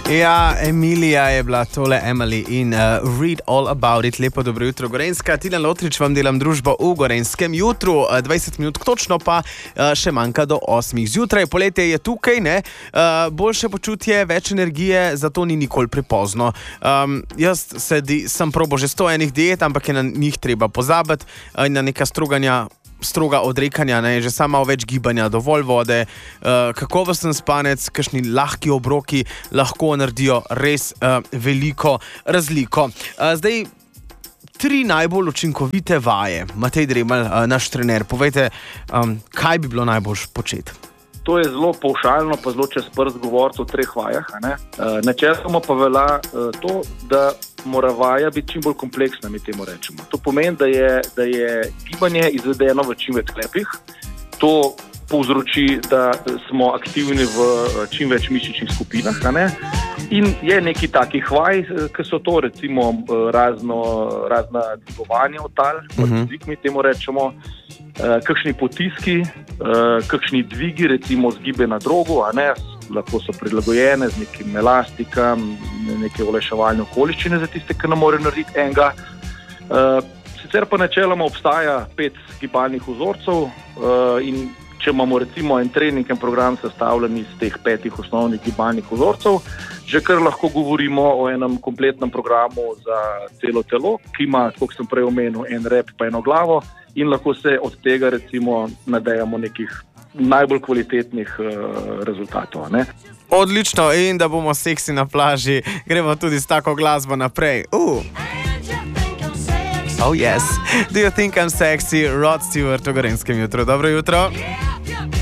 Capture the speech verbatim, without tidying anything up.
Ja, Emilija je bila tole Emily in uh, Read All About It. Lepo dobro jutro, Gorenjska. Tilen Lotrič vam delam družbo v Gorenjskem jutru. Uh, dvajset minut točno pa uh, še manjka do osmih zjutraj. Poletje je tukaj, ne? Uh, boljše počutje, več energije, zato ni nikoli prepozno. Um, jaz sedi, sem probo že sto enih diet, ampak je na njih treba pozabiti uh, in na neka struganja. stroga odrekanja, ne, že sama več gibanja, dovolj vode, uh, kakovosten spanec, kakšni lahki obroki lahko naredijo res uh, veliko razliko. Uh, zdaj, tri najbolj učinkovite vaje. Matej Dremelj, uh, naš trener, povejte, um, kaj bi bilo najbolj početi? To je zelo pavšalno, pa zelo čez prst govoriti o treh vajah. Uh, načeloma pa velja uh, to, da mora vaja biti čim bolj kompleksna, mi temu rečemo. To pomeni, da je, da je gibanje izvedeno v čim več sklepih. To povzroči, da smo aktivni v čim več mišičnih skupinah. A ne? In je nekaj takih vaj, ki so to recimo razno, razna dvigovanja v tal, uh-huh. mi temu rečemo, kakšni potiski, kakšni dvigi, recimo zgibe na drogu, a ne, lahko so prilagojene z nekim elastikam, neke olajševalne okoliščine za tiste, ki ne morejo narediti enega. Sicer pa načeloma obstaja pet gibalnih vzorcev in če imamo recimo en trening, en program sestavljen iz teh petih osnovnih gibalnih vzorcev, že kar lahko govorimo o enem kompletnem programu za celo telo, ki ima, kot sem prej omenil, en rep pa eno glavo in lahko se od tega recimo nadejamo nekih najbolj kvalitetnih uh, rezultatov. Ne? Odlično, in da bomo seksi na plaži, gremo tudi s tako glasbo naprej. Uh. Oh yes, Do You Think I'm Sexy? Rod Stewart v Gorenjskem jutru. Dobro jutro.